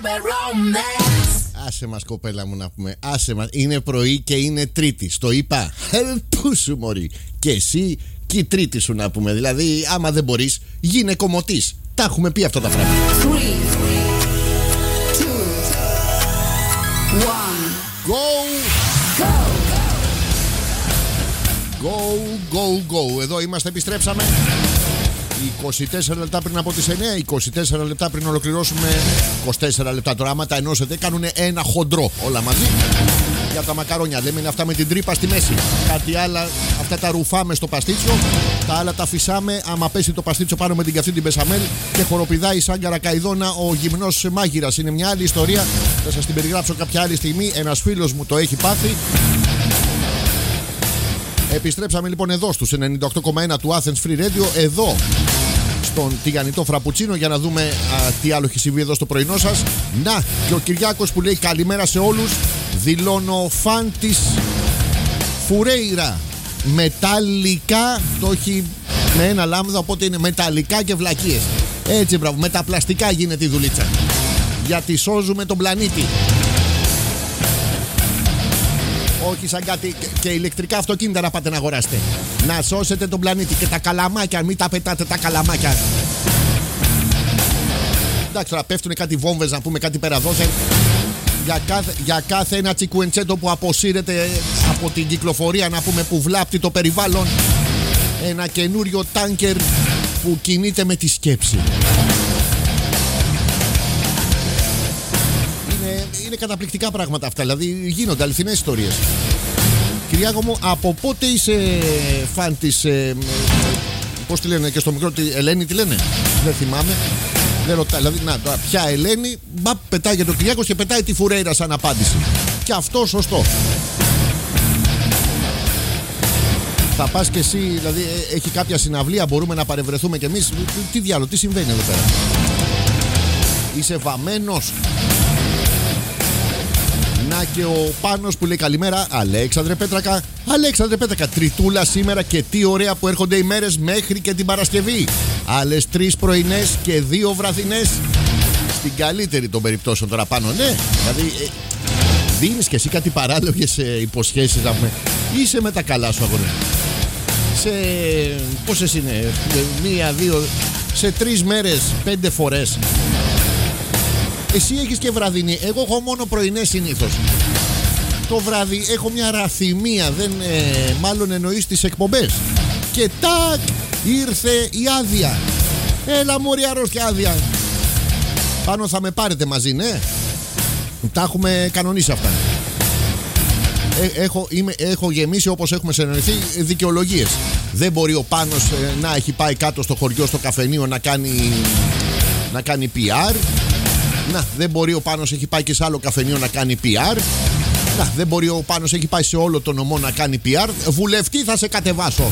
Άσε μας κοπέλα μου να πούμε. Άσε μας. Είναι πρωί και είναι Τρίτη. Στο είπα. Πού σου μωρή. Και εσύ και η Τρίτη σου να πούμε. Δηλαδή άμα δεν μπορείς γίνε κομμωτής. Τα έχουμε πει αυτά τα πράγματα. 3, 2, 1. Go. Εδώ είμαστε, επιστρέψαμε. 24 λεπτά πριν από τις 9, 24 λεπτά πριν ολοκληρώσουμε. 24 λεπτά τώρα, άμα τα ενώσετε, κάνουν ένα χοντρό όλα μαζί. Για τα μακαρόνια, λέμε είναι αυτά με την τρύπα στη μέση. Κάτι άλλα, αυτά τα ρουφάμε στο παστίτσιο. Τα άλλα τα φυσάμε. Άμα πέσει το παστίτσιο πάνω με την καυτή την μπεσαμέλ και χοροπηδάει σαν καρακαϊδόνα ο γυμνός μάγειρας. Είναι μια άλλη ιστορία. Θα σας την περιγράψω κάποια άλλη στιγμή. Ένας φίλος μου το έχει πάθει. Επιστρέψαμε λοιπόν εδώ στους 98,1 του Athens Free Radio, εδώ στον τηγανιτό Φραπουτσίνο, για να δούμε τι άλλο έχει συμβεί εδώ στο πρωινό σας. Να, και ο Κυριάκος που λέει καλημέρα σε όλους. Δηλώνω φαν της Φουρέιρα. Μεταλλικά, το έχει με ένα λάμδα, οπότε είναι μεταλλικά και βλακίες. Έτσι μπράβο, με τα πλαστικά γίνεται η δουλίτσα. Γιατί σώζουμε τον πλανήτη. Όχι σαν κάτι και ηλεκτρικά αυτοκίνητα να πάτε να αγοράσετε. Να σώσετε τον πλανήτη. Και τα καλαμάκια, μην τα πετάτε τα καλαμάκια. Εντάξει, τώρα πέφτουν κάτι βόμβες να πούμε, κάτι περαδόθε. Για κάθε ένα τσικουεντσέτο που αποσύρεται από την κυκλοφορία να πούμε, που βλάπτει το περιβάλλον, ένα καινούριο τάνκερ που κινείται με τη σκέψη. Είναι καταπληκτικά πράγματα αυτά, δηλαδή γίνονται αληθινές ιστορίες. Κυριάκο μου, από πότε είσαι φαν της πώς τη λένε και στο μικρό, τη Ελένη τη λένε? Δεν θυμάμαι. Δεν ρωτά, δηλαδή να τώρα ποια Ελένη, μπα, πετάει για τον Κυριάκο και πετάει τη Φουρέιρα σαν απάντηση. Και αυτό σωστό. Θα πας και εσύ, δηλαδή έχει κάποια συναυλία, μπορούμε να παρευρεθούμε κι εμείς? Τι διάλογο, τι συμβαίνει εδώ πέρα? Είσαι βαμμένος? Να και ο Πάνος που λέει καλημέρα. Αλέξανδρε Πέτρακα. Αλέξανδρε Πέτρακα, Τριτούλα σήμερα και τι ωραία που έρχονται οι μέρες μέχρι και την Παρασκευή. Άλλες 3 πρωινές και 2 βραδινές. Στην καλύτερη των περιπτώσεων τώρα πάνω, ναι. Δηλαδή δίνεις και εσύ κάτι παράλογες υποσχέσεις να πούμε. Είσαι με τα καλά σου αγόρι. Σε πόσες είναι? 1, 2, σε 3 μέρες 5 φορές. Εσύ έχεις και βραδινή, εγώ έχω μόνο πρωινές συνήθως. Το βράδυ έχω μια ραθυμία, δεν, μάλλον εννοείς τις εκπομπές. Και τάκ, ήρθε η άδεια. Έλα μωρή αρρώστια άδεια. Πάνω θα με μαζί, ναι. Τα έχουμε κανονίσει αυτά. Έχω γεμίσει, όπως έχουμε συνεννοηθεί, δικαιολογίες. Δεν μπορεί ο Πάνος να έχει πάει κάτω στο χωριό, στο καφενείο να κάνει PR. Να, δεν μπορεί ο Πάνος έχει πάει και σε άλλο καφενείο να κάνει PR. Να, δεν μπορεί ο Πάνος έχει πάει σε όλο το νομό να κάνει PR. Βουλευτή θα σε κατεβάσω.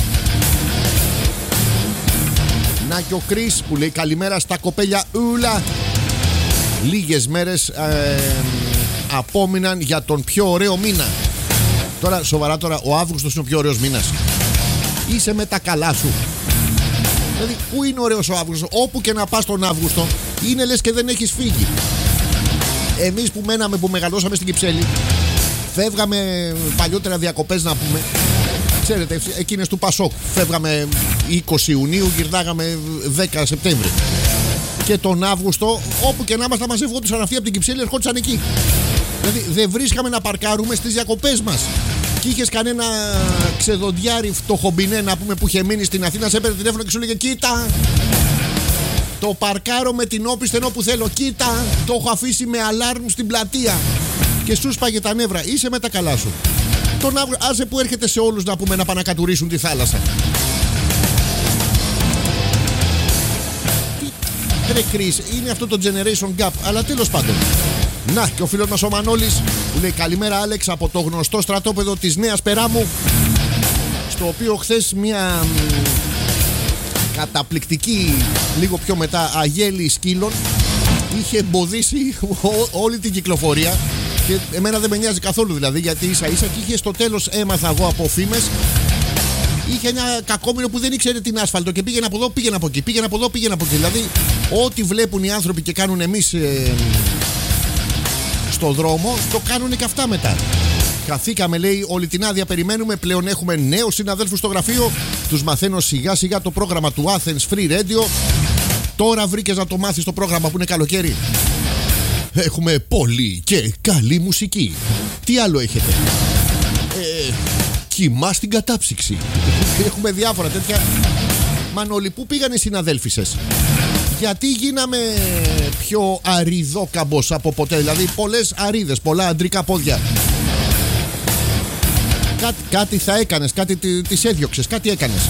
Να και ο Κρίς που λέει καλημέρα στα κοπέλια ούλα. Λίγες μέρες απόμειναν για τον πιο ωραίο μήνα. Τώρα σοβαρά, τώρα ο Αύγουστος είναι ο πιο ωραίος μήνας. Είσαι με τα καλά σου. Δηλαδή πού είναι ωραίος ο Αύγουστος? Όπου και να πας τον Αύγουστο είναι λες και δεν έχεις φύγει. Εμείς που μέναμε, που μεγαλώσαμε στην Κυψέλη, φεύγαμε παλιότερα διακοπές να πούμε. Ξέρετε, εκείνες του Πασόκ. Φεύγαμε 20 Ιουνίου, γυρνάγαμε 10 Σεπτέμβρη. Και τον Αύγουστο, όπου και να μας, θα μας έβγονταν αυτοί από την Κυψέλη, ερχόντουσαν εκεί. Δηλαδή δεν βρίσκαμε να παρκάρουμε στις διακοπές μας. Και είχες κανένα ξεδοντιάρι φτωχομπινέ να πούμε που είχε μείνει στην Αθήνα, σε έπαιρνε τηλέφωνο και σου λέγε κοίτα, το παρκάρω με την όπισθεν όπου θέλω, κοίτα, το έχω αφήσει με αλάρμ στην πλατεία. Και σου σπάγε τα νεύρα. Είσαι με τα καλά σου. Τον Αύγουστο, άσε που έρχεται σε όλους να πούμε να πάνε να κατουρίσουν τη θάλασσα. Ρε Κρίς, είναι αυτό το generation gap, αλλά τέλος πάντων. Να, και ο φίλος μας ο Μανώλης που λέει καλημέρα Άλεξ από το γνωστό στρατόπεδο της Νέας Περάμου, στο οποίο χθες μια καταπληκτική, λίγο πιο μετά, αγέλη σκύλων είχε εμποδίσει όλη την κυκλοφορία. Και εμένα δεν με νοιάζει καθόλου δηλαδή, γιατί ίσα ίσα και είχε στο τέλος, έμαθα εγώ από φήμες, είχε ένα κακόμοιρο που δεν ήξερε την άσφαλτο και πήγαινε από εδώ, πήγαινε από εκεί, πήγαινε από εδώ, πήγαινε από εκεί. Δηλαδή, ό,τι βλέπουν οι άνθρωποι και κάνουν εμείς στο δρόμο, το κάνουν και αυτά μετά. Καθήκαμε, λέει, όλη την άδεια περιμένουμε. Πλέον έχουμε νέους συναδέλφους στο γραφείο. Τους μαθαίνω σιγά σιγά το πρόγραμμα του Athens Free Radio. Τώρα βρήκες να το μάθεις το πρόγραμμα που είναι καλοκαίρι? Έχουμε πολύ και καλή μουσική. Τι άλλο έχετε? Κοιμά στην κατάψυξη. Έχουμε διάφορα τέτοια. Μανώλη, πού πήγαν οι συναδέλφισες? Γιατί γίναμε πιο αριδόκαμπος από ποτέ? Δηλαδή πολλές αρίδες, πολλά αντρικά πόδια. Κάτι θα έκανες, κάτι τις έδιωξες, κάτι έκανες.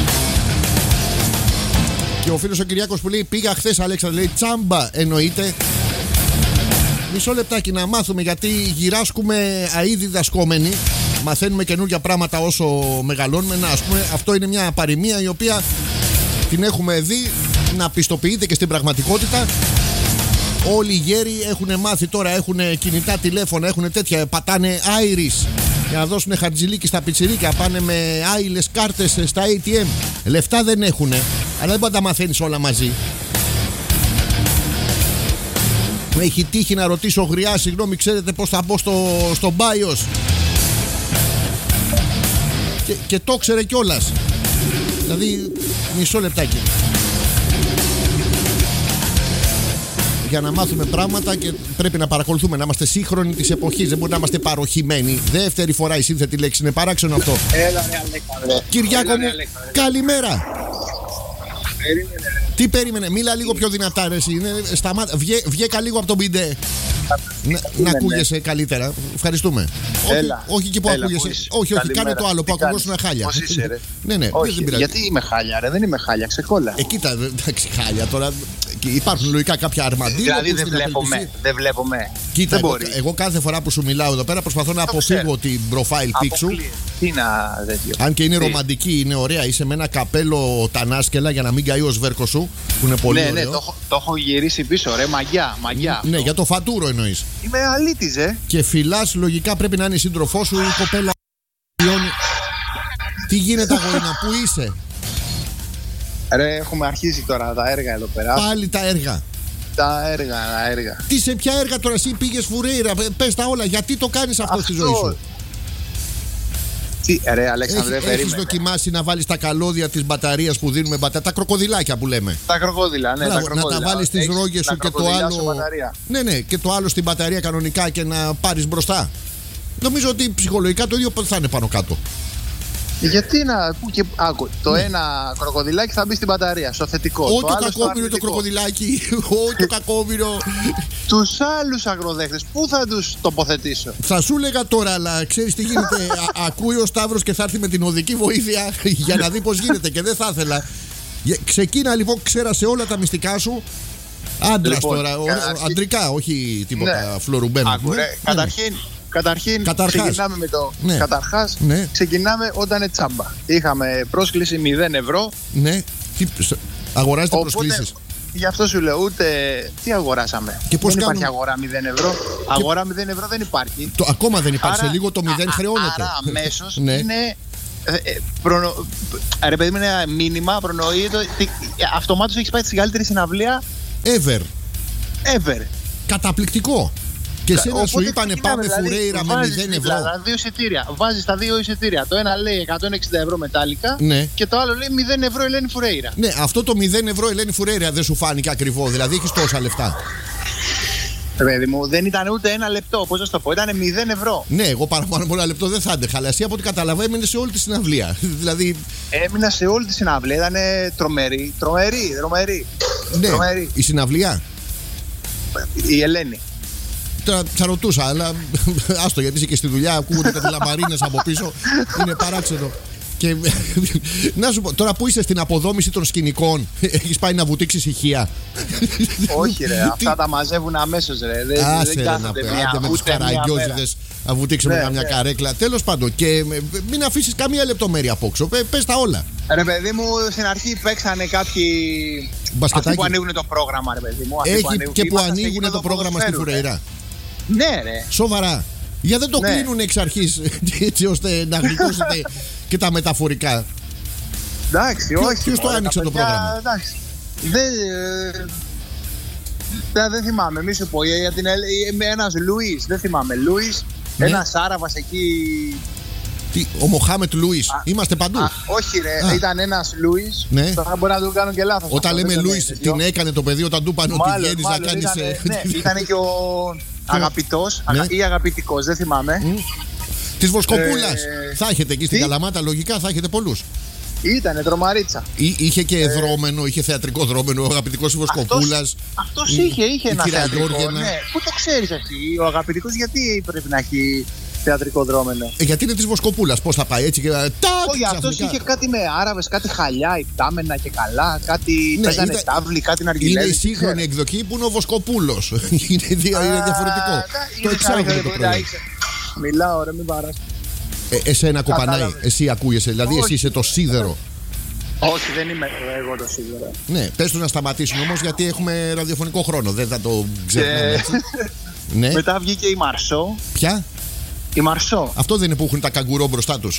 Και ο φίλος ο Κυριάκος που λέει πήγα χθες, Αλέξανδρε, λέει τσάμπα εννοείται. Μισό λεπτάκι να μάθουμε, γιατί γυράσκουμε αεί διδασκόμενοι. Μαθαίνουμε καινούργια πράγματα όσο μεγαλώνουμε. Να, ας πούμε, αυτό είναι μια παροιμία η οποία την έχουμε δει να πιστοποιείται και στην πραγματικότητα. Όλοι οι γέροι έχουν μάθει τώρα, έχουν κινητά τηλέφωνα, έχουν τέτοια, πατάνε iris για να δώσουν χαρτζηλίκι στα πιτσιρίκια, πάνε με άειλες κάρτες στα ATM. Λεφτά δεν έχουνε, αλλά δεν μπορεί να τα μαθαίνεις όλα μαζί. Μου έχει τύχει να ρωτήσω γριά, συγγνώμη, ξέρετε πώς θα μπω στο BIOS? Και το ξέρε κιόλας. Δηλαδή, μισό λεπτάκι. Για να μάθουμε πράγματα και πρέπει να παρακολουθούμε, να είμαστε σύγχρονοι της εποχής. Δεν μπορεί να είμαστε παροχημένοι. Δεύτερη φορά η σύνθετη λέξη, είναι παράξενο αυτό. Έλα ρε Αλέξανδρε. Κυριάκο μου, καλημέρα. Περίμενε. Τι περίμενε? Μίλα λίγο πιο δυνατά ρε εσύ. Βγέκα λίγο από τον μπιντέ. Να ακούγεσαι καλύτερα. Ευχαριστούμε. Έλα. Όχι εκεί που ακούγεσαι. Όχι, κάνε το άλλο που ακουγόσουν χάλια. Πώς είσαι ρε? Ναι, όχι, γιατί είμαι χάλια ρε? Δεν είμαι χάλια, ξεκόλα. Κοίτα, εντάξει, χάλια τώρα. Υπάρχουν λογικά κάποια αρμαντήλια. Δηλαδή δεν βλέπουμε. Κοίτα, εγώ κάθε φορά που σου μιλάω εδώ πέρα προσπαθώ να αποφύγω την profile pic σου. Τι να τέτοιο. Αν και είναι ρομαντική, είναι ωραία. Είσαι με ένα καπέλο τανάσκελα για να μην καεί ο σβέρκο σου. Που είναι πολύ ωραίο. Ναι, το έχω γυρίσει πίσω, ρε. Μαγιά. Ναι, για το φατούρο εννοείς. Είμαι αλήτης, Και φυλάς, λογικά πρέπει να είναι η σύντροφό σου ή η κοπέλα. Τι γίνεται, αγορίνα, πού είσαι? Ρε, έχουμε αρχίσει τώρα τα έργα εδώ πέρα. Πάλι τα έργα. Τα έργα. Τι, σε ποια έργα τώρα? Εσύ πήγες Φουρέιρα, πες τα όλα. Γιατί το κάνεις αυτό στη ζωή σου? Τι, ρε Αλέξανδρε, περίμενε. Έχεις δοκιμάσει να βάλεις τα καλώδια της μπαταρίας που δίνουμε τα κροκοδιλάκια που λέμε? Τα κροκόδιλα, ναι. Να τα βάλεις στις ρόγες σου και το άλλο. Ναι, και το άλλο στην μπαταρία κανονικά και να πάρεις μπροστά. Νομίζω ότι ψυχολογικά το ίδιο θα είναι πάνω κάτω. Γιατί άκου, το ένα κροκοδιλάκι θα μπει στην μπαταρία, στο θετικό. Όχι το κακόμοιρο το κροκοδιλάκι. Όχι το κακόμοιρο. Τους άλλους αγροδέχτες, πού θα τους τοποθετήσω? Θα σου έλεγα τώρα, αλλά ξέρεις τι γίνεται? Ακούει ο Σταύρος και θα έρθει με την οδική βοήθεια για να δει πώς γίνεται και δεν θα ήθελα. Ξεκίνα λοιπόν, ξέρασε όλα τα μυστικά σου. Άντρας λοιπόν, τώρα, αντρικά, όχι τίποτα φλωρουμπένα. Καταρχήν ξεκινάμε με το. Ναι. Καταρχάς, ξεκινάμε όταν είναι τσάμπα. Είχαμε πρόσκληση 0 ευρώ. Ναι. Αγοράζετε προσκλήσεις? Γι' αυτό σου λέω, ούτε. Τι αγοράσαμε? Και πώς δεν κάνουμε? υπάρχει αγορά 0 ευρώ. Αγορά 0 ευρώ δεν υπάρχει. Ακόμα δεν υπάρχει. Σε λίγο το 0 χρεώνεται. Άρα αμέσως είναι. Ρε παιδί μου, είναι ένα μήνυμα, προνοείται ότι αυτομάτως έχεις πάει στη καλύτερη συναυλία ever. Καταπληκτικό. Και εσένα σου είπανε πάμε Φουρέιρα με 0 ευρώ. Βάζεις τα δύο εισιτήρια. Το ένα λέει 160 ευρώ μετάλλικα, ναι. Και το άλλο λέει 0 ευρώ Ελένη Φουρέιρα. Ναι, αυτό το 0 ευρώ Ελένη Φουρέιρα δεν σου φάνηκε ακριβό? Δηλαδή έχεις τόσα λεφτά. Παιδί μου, δεν ήταν ούτε ένα λεπτό. Πώς να το πω, ήταν 0 ευρώ. Ναι, εγώ παραπάνω από ένα λεπτό δεν θα άντεχα. Αλλά εσύ από ό,τι καταλαβαίνω έμεινε σε όλη τη συναυλία. Δηλαδή. Έμεινα σε όλη τη συναυλία. Ήταν τρομερή. Ναι, τρομερή. Η συναυλία. Η Ελένη. Τώρα θα ρωτούσα, αλλά άστο, γιατί είσαι και στη δουλειά, ακούγονται κάτι λαμπαρίνες από πίσω. Είναι παράξενο. Και να σου πω, τώρα που είσαι στην αποδόμηση των σκηνικών, έχεις πάει να βουτήξεις ηχεία? Όχι ρε, αυτά τα μαζεύουν αμέσως ρε. Άσε ρε, άντε με τους καραγκιόζιδες να βουτήξουμε μια καρέκλα. Τέλος πάντων, και μην αφήσεις καμία λεπτομέρεια απόξω. Πες τα όλα. Ρε παιδί μου, στην αρχή παίξανε κάποιοι αυτοί που ανοίγουν το πρόγραμμα, ρε παιδί μου. Έχει και που ανοίγουν το πρόγραμμα στη Φουρέιρα. Ναι ρε. Σοβαρά? Για δεν το κλείνουν εξ αρχής, έτσι ώστε να γλιτώσετε και τα μεταφορικά? Εντάξει, όχι. Ποιος το άνοιξε το πρόγραμμα? Εντάξει. Δεν θυμάμαι, μη σου πω. Για ένας Λούις, δεν θυμάμαι. Λούις, Ναι. ένας Άραβας εκεί. Τι, ο Μοχάμετ Λούις. Είμαστε παντού. Όχι, ρε, ήταν ένας Λούις. Ναι. Τώρα μπορεί να του κάνω και λάθος. Όταν λέμε Λούις, την έκανε το παιδί όταν του πάνε ότι βγαίνεις να κάνεις. Ναι, ήταν και ο αγαπητός ή αγαπητικός, δεν θυμάμαι. Της Βοσκοπούλας. Θα έχετε εκεί στην Καλαμάτα, λογικά θα έχετε πολλούς. Ήτανε τρομαρίτσα. Είχε και δρόμενο, είχε θεατρικό δρόμενο ο αγαπητικός της Βοσκοπούλας. Αυτός είχε ένα θεατρικό. Ναι. Πού το ξέρεις εσύ, ο αγαπητικός γιατί πρέπει να έχει θεατρικό δρόμενο? Γιατί είναι της Βοσκοπούλας, πώς θα πάει έτσι και. Όχι, αυτός είχε κάτι με Άραβες, κάτι χαλιά, υπτάμενα και καλά, κάτι παίζανε τάβλη, κάτι ναργιλέδες. Είναι η σύγχρονη εκδοχή που είναι ο Βοσκοπούλος. Είναι διαφορετικό. Το εξάγουμε το προϊόν. Μιλάω, ρε, μην παράς. Εσένα κοπανάει, εσύ ακούγεσαι, δηλαδή εσύ είσαι το σίδερο. Όχι, δεν είμαι εγώ το σίδερο. Ναι, πες του να σταματήσουν όμως γιατί έχουμε ραδιοφωνικό χρόνο, δεν θα το ξεχνάμε έτσι. Ναι. Μετά βγήκε η Μαρσό. Ποια? Η Μαρσό. Αυτό δεν είναι που έχουν τα καγκουρό μπροστά τους?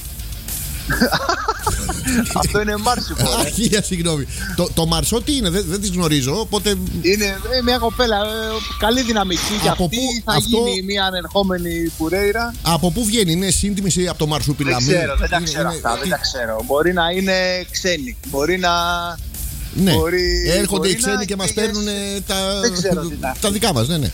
Αυτό είναι Μάρσιπο. Αχία, συγγνώμη. Το Μαρσό τι είναι, δεν τις γνωρίζω. Οπότε... Είναι μια κοπέλα καλή δυναμική. Και αυτή θα γίνει μια ανερχόμενη πουρέιρα. Από πού βγαίνει, είναι σύντιμηση από το Μαρσουπιλαμί? Δεν τα ξέρω αυτά, δεν τα ξέρω. Μπορεί να είναι ξένοι. Μπορεί να. Ναι, έρχονται οι ξένοι και μας παίρνουν τα δικά μας, ναι.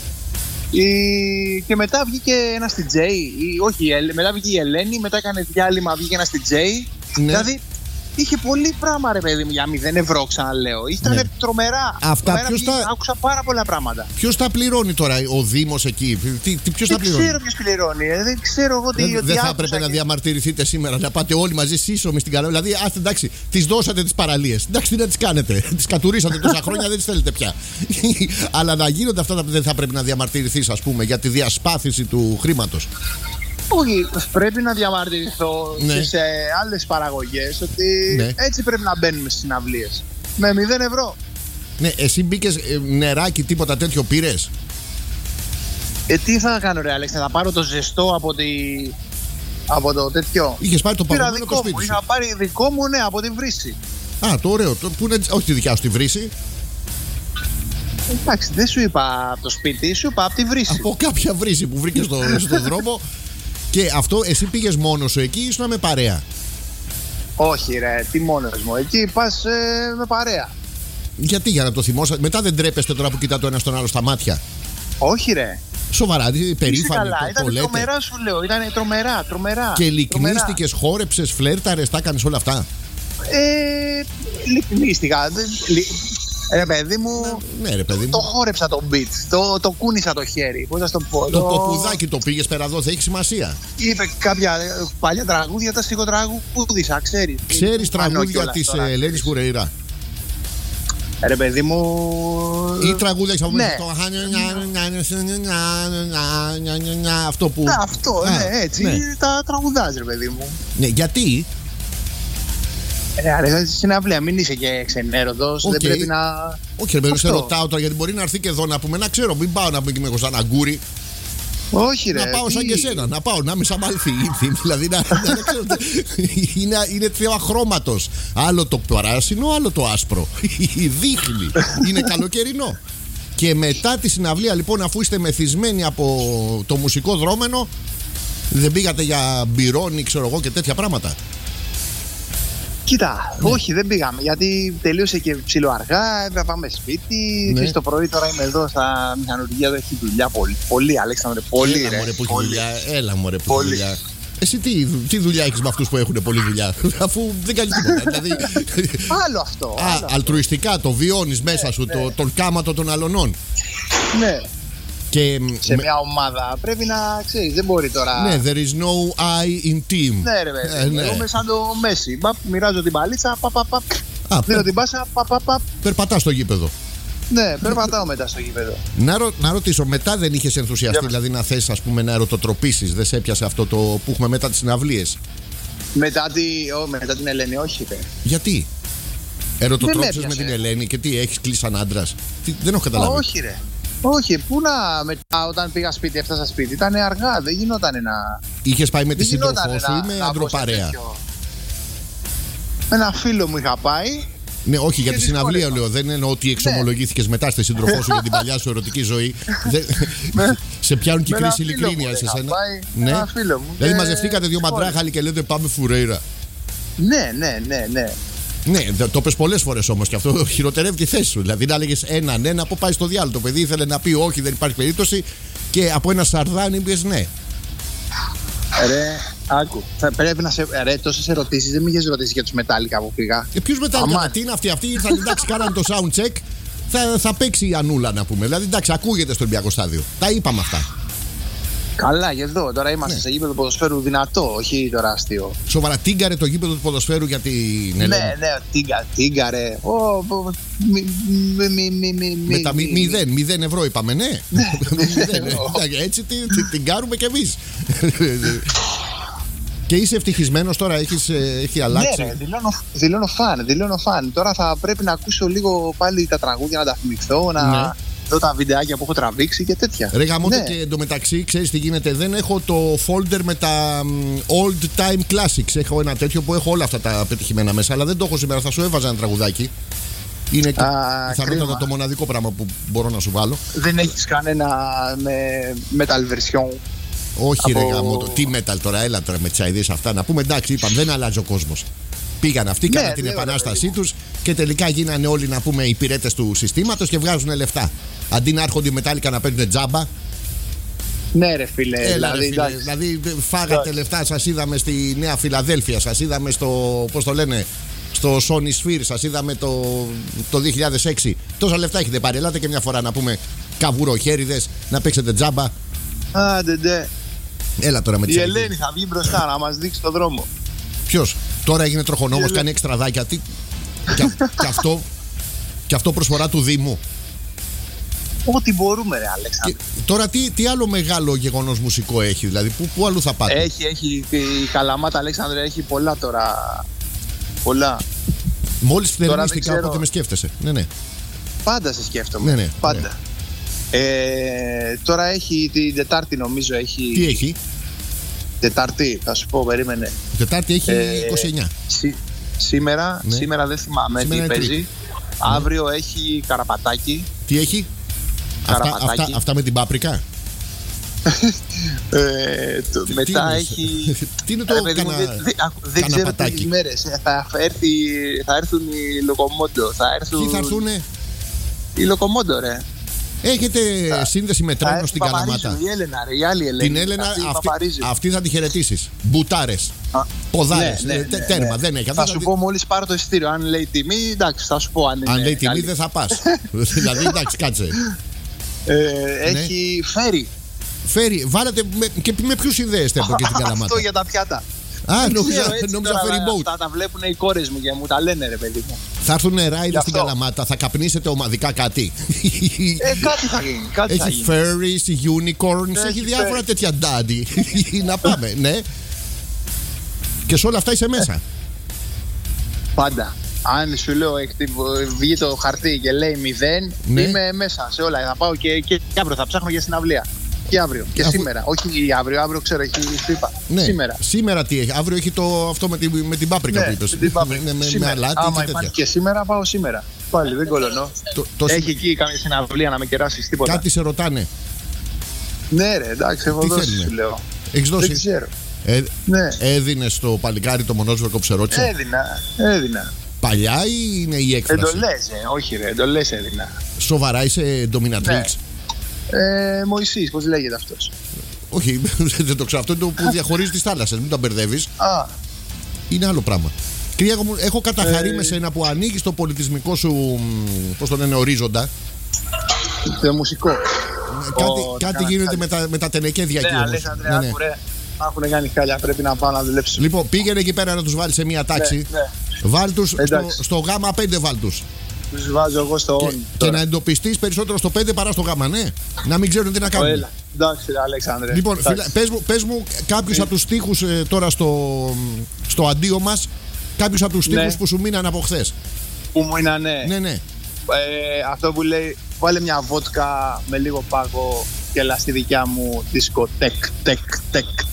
Και μετά βγήκε ένα στη Τζέι. Όχι, μετά βγήκε η Ελένη, μετά έκανε διάλειμμα, βγήκε ένα στη Τζέι. Ναι. Δηλαδή είχε πολύ πράγμα, ρε παιδί μου, για 0 ευρώ, ξαναλέω. Ήταν τρομερά. Αυτά άκουσα πάρα πολλά πράγματα. Ποιος τα πληρώνει τώρα, ο Δήμος εκεί? Ποιος τα πληρώνει? Δεν ξέρω ποιος πληρώνει. Δεν ξέρω εγώ τι. Δεν θα έπρεπε να διαμαρτυρηθείτε σήμερα, να πάτε όλοι μαζί σύσσωμοι στην Καλαμάτα? Δηλαδή, εντάξει, τις δώσατε τις παραλίες. Εντάξει, τι να τις κάνετε? Τις κατουρίσατε τόσα χρόνια, δεν τις θέλετε πια. Αλλά να γίνονται αυτά, δεν θα πρέπει να διαμαρτυρηθείς, ας πούμε, για τη διασπάθηση του χρήματος? Όχι, πρέπει να διαμαρτυρηθώ σε άλλες παραγωγές ότι έτσι πρέπει να μπαίνουμε στις συναυλίες. Με 0 ευρώ. Ναι, εσύ μπήκες νεράκι, τίποτα τέτοιο πήρες? Τι θα κάνω, ρε Αλέξη, θα πάρω το ζεστό από το τέτοιο? Είχες πάρει το παγωμένο το σπίτι σου? Είχα πάρει δικό μου, ναι, από τη Βρύση. Α, το ωραίο. Που είναι, όχι τη δικιά σου τη Βρύση. Εντάξει, δεν σου είπα από το σπίτι, σου είπα από τη Βρύση. Από κάποια Βρύση που βρήκες στον δρόμο. Και αυτό, εσύ πήγες μόνος σου εκεί ή ήσουν με παρέα? Όχι, ρε, τι μόνος μου? Εκεί πας με παρέα. Γιατί, για να το θυμόσαι? Μετά δεν τρέπεστε τώρα που κοιτά το ένα στον άλλο στα μάτια? Όχι, ρε. Σοβαρά, περήφανη, το λέτε? Τρομερά, σου λέω. Ήταν τρομερά. Και λυκνίστηκες, χόρεψες, φλέρταρες, τα έκανες όλα αυτά? Λυκνίστηκα. Ρε παιδί μου, ναι, ρε παιδί μου. Το χόρεψα το beat, το κούνησα το χέρι. Πώς να το πω? Το ποπουδάκι το πήγες πέρα εδώ, θα έχει σημασία. Είπε κάποια παλιά τραγούδια, τα στιχοτραγούδισα, ξέρεις. Ξέρεις τραγούδια της Ελένης Κουρεϊρά? Ρε παιδί μου. Ή τραγούδια έχεις από μέσα αυτό που. Αυτό, ναι, έτσι. Τα τραγουδάς, ρε παιδί μου. Ναι, γιατί? Ρε, συναυλία, μην είσαι και ξενέρωτος. Δεν πρέπει να. Όχι, ρε παιδί, σε ρωτάω τώρα γιατί μπορεί να έρθει και εδώ να πούμε, να ξέρω, μην πάω να πούμε και με έχω σαν αγκούρι. Όχι, ρε. Να πάω σαν και εσένα, να πάω να είμαι σαν Μαλφιήθη. Δηλαδή να ξέρω. Είναι θέμα χρώματος. Άλλο το πράσινο, άλλο το άσπρο. Δείχνει. Είναι καλοκαιρινό. Και μετά τη συναυλία, λοιπόν, αφού είστε μεθυσμένοι από το μουσικό δρόμενο, δεν πήγατε για μπυρόνι, ξέρω εγώ, και τέτοια πράγματα? Κοίτα, όχι, δεν πήγαμε. Γιατί τελείωσε και ψιλοαργά, έπρεπε να πάμε σπίτι. Και το πρωί τώρα είμαι εδώ στα μηχανουργία, εδώ έχει δουλειά πολύ. Πολύ, Αλέξανδρε, πολύ. Έλα, μωρέ, που έχει δουλειά. Έλα, μωρέ, που έχει δουλειά. Εσύ τι δουλειά έχεις με αυτούς που έχουν πολλή δουλειά? Αφού δεν κάνεις τίποτα. Δηλαδή. Άλλο αυτό. Αλτρουιστικά το βιώνεις μέσα σου, τον κάματο των αλωνών. Ναι. Και σε μια ομάδα πρέπει να ξέρεις, δεν μπορεί τώρα. Ναι, there is no I in team. Ναι, ρε βέβαια. Εγώ είμαι σαν το Μέση. Μοιράζω την παλίτσα, δίνω την πάσα, περπατάς στο γήπεδο. Ναι, περπατάω μετά στο γήπεδο. Να ρωτήσω, μετά δεν είχες ενθουσιαστεί, δηλαδή να θες, ας πούμε, να ερωτοτροπήσεις? Δεν σε έπιασε αυτό το που έχουμε μετά τις συναυλίες? Μετά την Ελένη, όχι, ρε. Γιατί? Ερωτοτρόπησες με την Ελένη και τι, έχεις κλείσει σαν άντρας? Δεν έχω καταλάβει. Όχι, ρε. Όχι, πού να μετά, όταν πήγα σπίτι, έφτασα σπίτι, ήταν αργά, δεν γινόταν να. Είχες πάει με τη σύντροφό σου ή με αντροπαρέα? Με ένα φίλο μου είχα πάει. Ναι, όχι, για τη συναυλία λέω. Δεν εννοώ ότι εξομολογήθηκες μετά στη σύντροφό σου για την παλιά σου ερωτική ζωή. Σε πιάνουν και κρίση ειλικρίνεια σε σένα. Ναι, ένα φίλο μου. Δηλαδή μαζευτήκατε δύο μαντράχαλοι και λέτε πάμε Φουρέιρα. Ναι. Ναι, το πες πολλές φορές όμως και αυτό χειροτερεύει τη θέση σου. Δηλαδή να έλεγες έναν, από πάει στο διάλογο. Το παιδί ήθελε να πει όχι, δεν υπάρχει περίπτωση και από ένα σαρδάνι είπες ναι. Ρε, άκου. Θα πρέπει να σε. Ρε, τόσες ερωτήσεις δεν με είχες ρωτήσει για τους Metallica που πήγα. Ποιους Metallica, τι είναι αυτοί? Αυτοί ήρθαν, εντάξει, κάνανε το sound check. Θα παίξει η Ανούλα να πούμε. Δηλαδή, εντάξει, ακούγεται στο Ολυμπιακό στάδιο. Τα είπαμε αυτά. Καλά, και εδώ τώρα είμαστε σε γήπεδο ποδοσφαίρου δυνατό, όχι τώρα αστείο. Σοβαρά, τίγκαρε το γήπεδο του ποδοσφαίρου για την Ελένη. Ναι, τίγκαρε. Με τα 0 ευρώ είπαμε, ναι. Έτσι την κάνουμε κι εμείς. Και είσαι ευτυχισμένος τώρα, έχει αλλάξει? Ναι, δηλώνω φαν. Τώρα θα πρέπει να ακούσω λίγο πάλι τα τραγούδια, να τα θυμηθώ, να δω τα βιντεάκια που έχω τραβήξει και τέτοια. Ρε γαμώτο, και εντωμεταξύ, ξέρεις τι γίνεται? Δεν έχω το folder με τα old time classics. Έχω ένα τέτοιο που έχω όλα αυτά τα πετυχημένα μέσα, αλλά δεν το έχω σήμερα. Θα σου έβαζα ένα τραγουδάκι. Είναι πιθανότατα το μοναδικό πράγμα που μπορώ να σου βάλω. Δεν έχεις κανένα με metal version? Όχι, ρε γαμώτο. Τι metal τώρα, έλα τώρα με τις αηδίες αυτά. Να πούμε εντάξει, είπαμε, δεν αλλάζει ο κόσμος. Πήγαν αυτοί, κάναν την επανάστασή τους και τελικά γίνανε όλοι, να πούμε, υπηρέτες του συστήματος και βγάζουν λεφτά. Αντί να έρχονται οι Metallica να παίρνουν τζάμπα. Ναι, ρε φίλε. Δηλαδή, φάγατε λεφτά, σας είδαμε στη Νέα Φιλαδέλφια, σας είδαμε στο, πώς το λένε, στο Sony Sphere, σας είδαμε το 2006. Τόσα λεφτά έχετε πάρει. Ελάτε και μια φορά να πούμε καβουροχέριδες, να παίξετε τζάμπα. Άντε. Έλα τώρα με τις η Ελένη θα βγει μπροστά να μας δείξει το δρόμο. Ποιος? Τώρα έγινε τροχονόμος, κάνει εξτραδάκια. Και αυτό προσφορά του Δήμου. Ό,τι μπορούμε, ρε Αλέξανδρε. Τώρα τι άλλο μεγάλο γεγονός μουσικό έχει, δηλαδή πού αλλού θα πάτε? Έχει η Καλαμάτα, Αλέξανδρε, έχει πολλά τώρα. Πολλά. Μόλις φτερνίστηκα, οπότε με σκέφτεσαι. Ναι. Πάντα σε σκέφτομαι. Ναι. Πάντα. Τώρα έχει την Τετάρτη, νομίζω έχει. Τι έχει? Τετάρτη, θα σου πω, περίμενε. Τετάρτη έχει 29. Σήμερα δεν θυμάμαι τι παίζει. Αύριο έχει Καραπατάκι. Τι έχει? Αυτά με την πάπρικα. Μετά έχει. Τι είναι το δεν ξέρω τις μέρες. Θα έρθουν οι Λοκομόντο. Ποιοι θα έρθουνε? Οι Λοκομόντο, ρε. Έχετε σύνδεση με τρένο στην Καλαμάτα? Η Έλενα, ρε, η άλλη Ελένη. Την Έλενα, αυτή θα τη χαιρετήσεις. Μπουτάρες, ποδάρες, τέρμα, δεν έχει. Θα σου πω μόλις πάρω το εισιτήριο. Αν λέει τιμή, εντάξει, θα σου πω. Αν λέει τιμή, δεν θα πας. Δηλαδή, εντάξει, κάτσε. Έχει φέρι. Φέρι, βάλετε και με ποιους συνδέεστε από εκεί την Καλαμάτα? Αυτό για τα πιάτα. Νόμιζα ferry boat. Θα τα βλέπουν οι κόρες μου και μου τα λένε, ρε παιδί μου. Θα έρθουν ράιδες στην Καλαμάτα, θα καπνίσετε ομαδικά κάτι? Κάτι θα γίνει. Έχει fairies, unicorns, έχει διάφορα τέτοια daddy. Να πάμε, ναι. Και σε όλα αυτά είσαι μέσα? Πάντα. Αν σου λέω βγει το χαρτί και λέει 0, είμαι μέσα σε όλα. Θα πάω και αύριο θα ψάχνω για συναυλία. Και αύριο. Και σήμερα. Όχι αύριο ξέρω, έχει FIFA. Ναι. Σήμερα. Σήμερα τι έχει? Αύριο έχει αυτό με την πάπρικα που είπες. Με αλάτι. Άμα υπάρχει και σήμερα, πάω σήμερα. Πάλι δεν κολωνώ. Έχει εκεί καμία συναυλία να με κεράσεις τίποτα? Κάτι σε ρωτάνε? Ναι, ρε, εντάξει, έχω δώσει, σου λέω. Έχεις δώσει? Δεν ξέρω. Έδινες στο παλικάρι το μονόσβερκο που σε ρώτησε? Έδινα. Παλιά ή είναι η έκφραση? Εντολές, όχι ρε, εντολές έδινα. Σοβαρά είσαι dominatrix? Μωυσής, πώς λέγεται αυτός? Όχι, δεν το ξέρω. Αυτό είναι το που διαχωρίζει τις θάλασσες. Μην τα μπερδεύεις. Είναι άλλο πράγμα. Κυρία μου, έχω καταχαρεί με σένα που ανοίγεις το πολιτισμικό σου, πώς το λένε, ορίζοντα. Το μουσικό. Κάτι γίνεται με τα τενεκέδια εκεί όμως. Αλέξανδρε, άκουρε. Έχουν κάνει χάλια, πρέπει να πάω να δουλέψω. Λοιπόν, πήγαινε εκεί πέρα να τους βάλεις σε μία τάξη. Βάλ τους στο γάμα 5, βάλ τους. Τους βάζω εγώ στο on. Και να εντοπιστείς περισσότερο στο 5 παρά στο γάμα, ναι. Να μην ξέρουν τι να κάνουν. Εντάξει, Αλέξανδρε. Λοιπόν, πες μου κάποιους από τους στίχους τώρα στο αντίο μας. Κάποιους από τους στίχους που σου μείναν από χθες. Που μου μείνανε? Ναι. Αυτό που λέει, βάλε μια βότκα με λίγο πάγο και έλα στη δικιά μου δίσκο. Τεκ.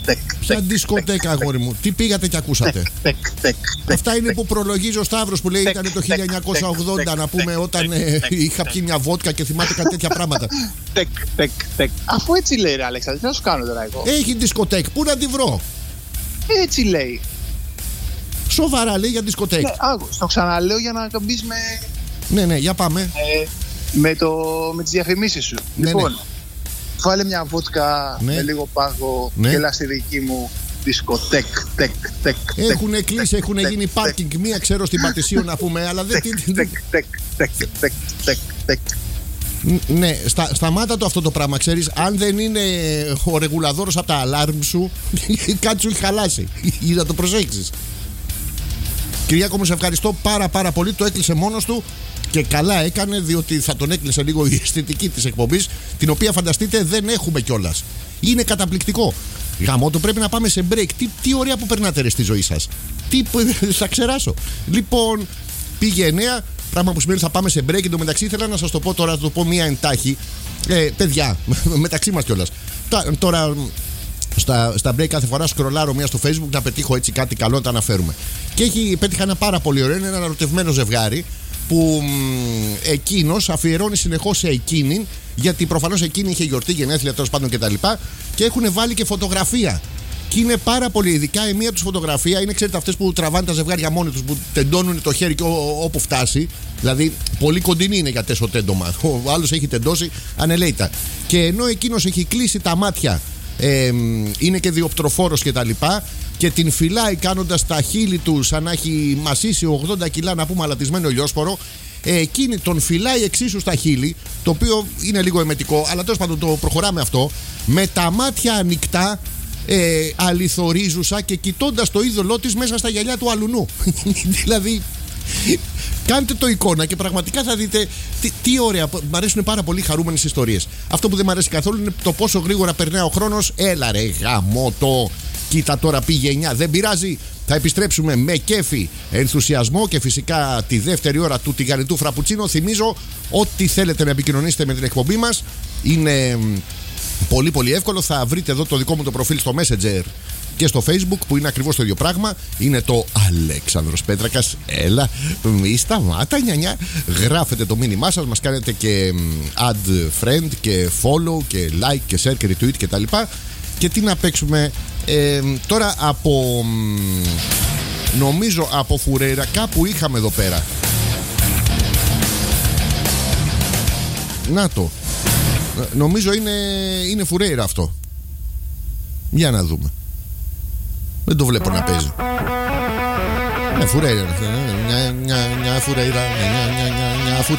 Ποια δισκοτέκα, αγόρι μου? Τι πήγατε και ακούσατε? Αυτά είναι που προλογίζει ο Σταύρος που λέει ήταν το 1980, να πούμε, όταν είχα πιει μια βότκα και θυμάται κάτι τέτοια πράγματα. Αφού έτσι λέει, ρε Αλέξανδρε, τι να σου κάνω τώρα εγώ? Έχει δισκοτέκ, πού να τη βρω? Έτσι λέει. Σοβαρά λέει για δισκοτέκ. Ναι, στο ξαναλέω για να μπεις με... Ναι, για πάμε. Με τις διαφημίσεις σου. Ναι, λοιπόν, ναι. βάλε μια βότκα με λίγο πάγο και έλα στη δική μου δισκοτέκ. Έχουν κλείσει, έχουν γίνει πάρκινγκ. Μία ξέρω στην Πατησίου να πούμε, αλλά δεν... Ναι, σταμάτα το αυτό το πράγμα, ξέρεις. Αν δεν είναι ο ρεγουλαδόρος από τα αλάρμ σου, κάτι σου έχει χαλάσει. Ή να το προσέξεις. Κυριάκο μου, σε ευχαριστώ πάρα πολύ. Το έκλεισε μόνος του και καλά έκανε, διότι θα τον έκλεισε λίγο η αισθητική της εκπομπής, την οποία φανταστείτε δεν έχουμε κιόλας. Είναι καταπληκτικό. Γαμώτο, πρέπει να πάμε σε break. Τι ωραία που περνάτε ρε στη ζωή σας. Θα ξεράσω. Λοιπόν, πήγε 9, πράγμα που σημαίνει θα πάμε σε break. Εν τω μεταξύ ήθελα να σας το πω τώρα, θα το πω μία εντάχει. Παιδιά, μεταξύ μας κιόλας. Τώρα στα break κάθε φορά σκρολάρω μία στο Facebook να πετύχω έτσι κάτι καλό να τα αναφέρουμε. Και πέτυχα ένα πάρα πολύ ωραίο, είναι ένα ερωτευμένο ζευγάρι που εκείνος αφιερώνει συνεχώς σε εκείνη, γιατί προφανώς εκείνη είχε γιορτή, γενέθλια τέλος πάντων κτλ. Και έχουν βάλει και φωτογραφία. Και είναι πάρα πολύ, ειδικά η μία τους φωτογραφία είναι, ξέρετε, αυτές που τραβάνε τα ζευγάρια μόνοι τους, που τεντώνουν το χέρι και όπου φτάσει. Δηλαδή, πολύ κοντινή είναι για τέσσο τέντομα. Ο άλλος έχει τεντώσει ανελαίητα. Και ενώ εκείνος έχει κλείσει τα μάτια, είναι και διοπτροφόρος κτλ. Και την φυλάει κάνοντας τα χείλη του σαν να έχει μασίσει 80 κιλά, να πούμε, αλατισμένο ηλιόσπορο. Εκείνη τον φυλάει εξίσου στα χείλη, το οποίο είναι λίγο εμετικό, αλλά τέλος πάντων το προχωράμε αυτό. Με τα μάτια ανοιχτά, αληθορίζουσα και κοιτώντας το είδωλό της μέσα στα γυαλιά του αλουνού. Δηλαδή, κάντε το εικόνα και πραγματικά θα δείτε τι ωραία. Μ' αρέσουν πάρα πολύ χαρούμενες ιστορίες. Αυτό που δεν μ' αρέσει καθόλου είναι το πόσο γρήγορα περνάει ο χρόνος. Έλα ρε γαμώτο. Κοίτα τώρα πήγε 9. Δεν πειράζει. Θα επιστρέψουμε με κέφι, ενθουσιασμό και φυσικά τη δεύτερη ώρα του τηγανιτού φραπουτσίνο. Θυμίζω ότι θέλετε να επικοινωνήσετε με την εκπομπή μας. Είναι πολύ εύκολο. Θα βρείτε εδώ το δικό μου το προφίλ στο Messenger και στο Facebook, που είναι ακριβώς το ίδιο πράγμα. Είναι το Αλέξανδρος Πέτρακας. Έλα, μη σταμάτα νιανιά. Γράφετε το μήνυμά σας, μας κάνετε και add friend και follow και like και share και retweet και τα λοιπά. Και τι να παίξουμε τώρα από, νομίζω από Φουρέιρα, κάπου είχαμε εδώ πέρα. Να το, νομίζω είναι Φουρέιρα αυτό. Για να δούμε. Δεν το βλέπω να παίζει. Φουρέιρα. Μια Φουρέιρα.